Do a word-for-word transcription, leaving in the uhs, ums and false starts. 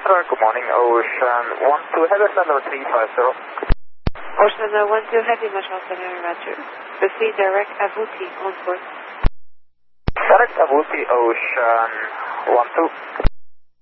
Control, good morning, Ocean one two, Heavy Center three five zero. Ocean one two, Heavy National Center, Roger. Proceed direct Abuti on board. Direct Abuti, Ocean one two.